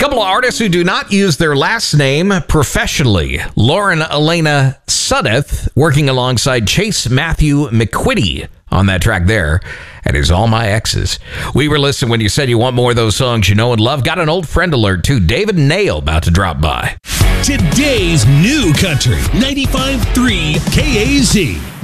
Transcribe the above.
couple of artists who do not use their last name professionally. Lauren Elena Suddeth working alongside Chase Matthew McQuitty on that track there. And is All My Exes. We were listening when you said you want more of those songs you know and love. Got an old friend alert too. David Nail about to drop by. Today's New Country 95.3 KAZ.